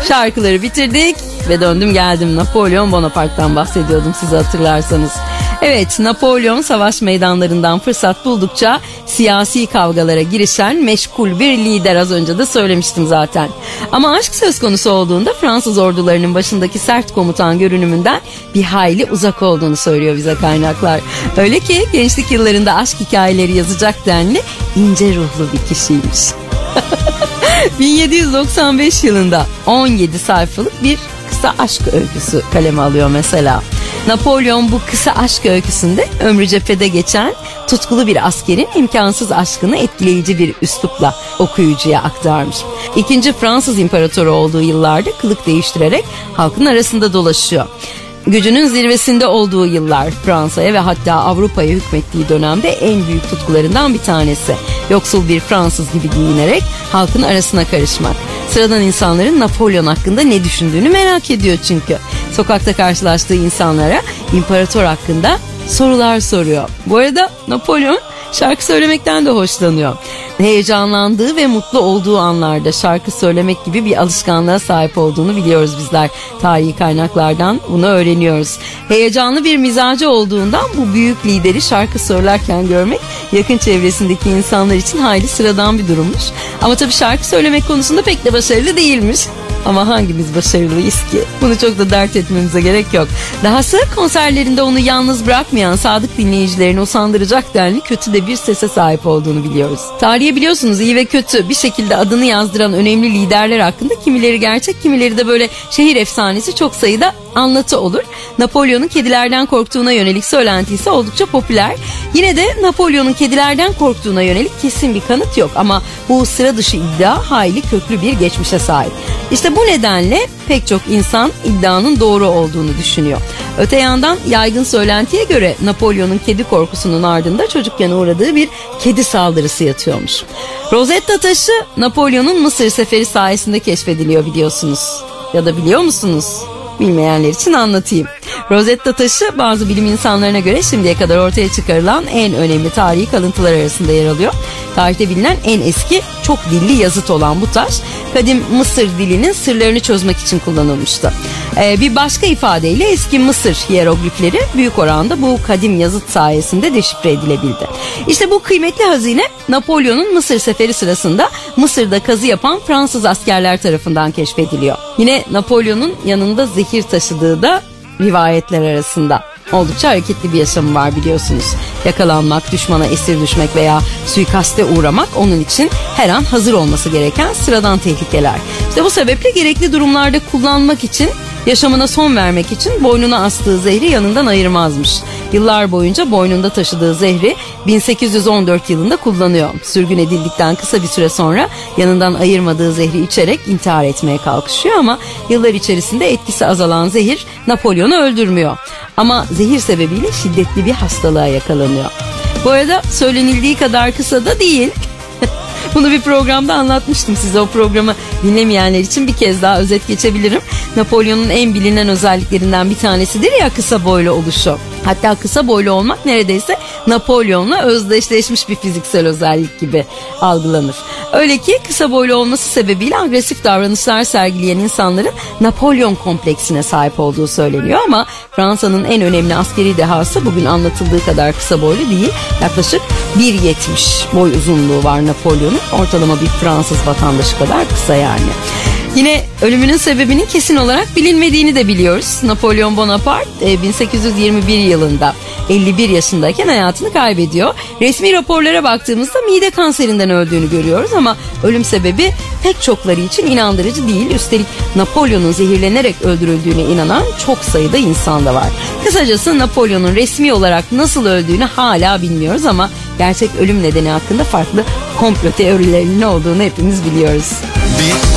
Şarkıları bitirdik ve döndüm geldim. Napolyon Bonaparte'dan bahsediyordum size hatırlarsanız. Evet, Napolyon savaş meydanlarından fırsat buldukça siyasi kavgalara girişen meşgul bir lider, az önce de söylemiştim zaten. Ama aşk söz konusu olduğunda Fransız ordularının başındaki sert komutan görünümünden bir hayli uzak olduğunu söylüyor bize kaynaklar. Öyle ki gençlik yıllarında aşk hikayeleri yazacak denli ince ruhlu bir kişiymiş. 1795 yılında 17 sayfalık bir kısa aşk öyküsü kaleme alıyor mesela. Napolyon bu kısa aşk öyküsünde ömrü cephede geçen tutkulu bir askerin imkansız aşkını etkileyici bir üslupla okuyucuya aktarmış. İkinci Fransız İmparatoru olduğu yıllarda kılık değiştirerek halkın arasında dolaşıyor. Gücünün zirvesinde olduğu yıllar, Fransa'ya ve hatta Avrupa'ya hükmettiği dönemde en büyük tutkularından bir tanesi. Yoksul bir Fransız gibi giyinerek halkın arasına karışmak. Sıradan insanların Napolyon hakkında ne düşündüğünü merak ediyor çünkü. Sokakta karşılaştığı insanlara imparator hakkında sorular soruyor. Bu arada Napolyon şarkı söylemekten de hoşlanıyor. Heyecanlandığı ve mutlu olduğu anlarda şarkı söylemek gibi bir alışkanlığa sahip olduğunu biliyoruz bizler. Tarihi kaynaklardan bunu öğreniyoruz. Heyecanlı bir mizacı olduğundan bu büyük lideri şarkı söylerken görmek yakın çevresindeki insanlar için hayli sıradan bir durummuş. Ama tabii şarkı söylemek konusunda pek de başarılı değilmiş. Ama hangimiz başarılıyız ki? Bunu çok da dert etmemize gerek yok. Dahası konserlerinde onu yalnız bırakmayan sadık dinleyicilerini usandıracak denli kötü de bir sese sahip olduğunu biliyoruz. Tarihe biliyorsunuz iyi ve kötü bir şekilde adını yazdıran önemli liderler hakkında kimileri gerçek, kimileri de böyle şehir efsanesi çok sayıda anlatı olur. Napolyon'un kedilerden korktuğuna yönelik söylenti ise oldukça popüler. Yine de Napolyon'un kedilerden korktuğuna yönelik kesin bir kanıt yok ama bu sıra dışı iddia hayli köklü bir geçmişe sahip. İşte bu nedenle pek çok insan iddianın doğru olduğunu düşünüyor. Öte yandan yaygın söylentiye göre Napolyon'un kedi korkusunun ardında çocukken uğradığı bir kedi saldırısı yatıyormuş. Rosetta taşı Napolyon'un Mısır seferi sayesinde keşfediliyor biliyorsunuz. Ya da biliyor musunuz? Bilmeyenler için anlatayım. Rosetta taşı bazı bilim insanlarına göre şimdiye kadar ortaya çıkarılan en önemli tarihi kalıntılar arasında yer alıyor. Tarihte bilinen en eski çok dilli yazıt olan bu taş kadim Mısır dilinin sırlarını çözmek için kullanılmıştı. Bir başka ifadeyle eski Mısır hiyeroglifleri büyük oranda bu kadim yazıt sayesinde deşifre edilebildi. İşte bu kıymetli hazine Napolyon'un Mısır seferi sırasında Mısır'da kazı yapan Fransız askerler tarafından keşfediliyor. Yine Napolyon'un yanında zehir taşıdığı da rivayetler arasında. Oldukça hareketli bir yaşamı var biliyorsunuz. Yakalanmak, düşmana esir düşmek veya suikaste uğramak onun için her an hazır olması gereken sıradan tehlikeler. İşte bu sebeple gerekli durumlarda kullanmak için, yaşamına son vermek için boynuna astığı zehri yanından ayırmazmış. Yıllar boyunca boynunda taşıdığı zehri 1814 yılında kullanıyor. Sürgün edildikten kısa bir süre sonra yanından ayırmadığı zehri içerek intihar etmeye kalkışıyor ama yıllar içerisinde etkisi azalan zehir Napolyon'u öldürmüyor. Ama zehir sebebiyle şiddetli bir hastalığa yakalanıyor. Bu arada söylenildiği kadar kısa da değil. Bunu bir programda anlatmıştım size. O programı dinlemeyenler için bir kez daha özet geçebilirim. Napolyon'un en bilinen özelliklerinden bir tanesidir ya kısa boylu oluşu. Hatta kısa boylu olmak neredeyse Napolyon'la özdeşleşmiş bir fiziksel özellik gibi algılanır. Öyle ki kısa boylu olması sebebiyle agresif davranışlar sergileyen insanların Napolyon kompleksine sahip olduğu söyleniyor ama Fransa'nın en önemli askeri dehası bugün anlatıldığı kadar kısa boylu değil. Yaklaşık 1.70 boy uzunluğu var Napolyon'un. Ortalama bir Fransız vatandaşı kadar kısa yani. Yine ölümünün sebebinin kesin olarak bilinmediğini de biliyoruz. Napolyon Bonaparte 1821 yılında 51 yaşındayken hayatını kaybediyor. Resmi raporlara baktığımızda mide kanserinden öldüğünü görüyoruz ama ölüm sebebi pek çokları için inandırıcı değil. Üstelik Napolyon'un zehirlenerek öldürüldüğüne inanan çok sayıda insan da var. Kısacası Napolyon'un resmi olarak nasıl öldüğünü hala bilmiyoruz ama gerçek ölüm nedeni hakkında farklı komplo teorilerinin olduğunu hepimiz biliyoruz.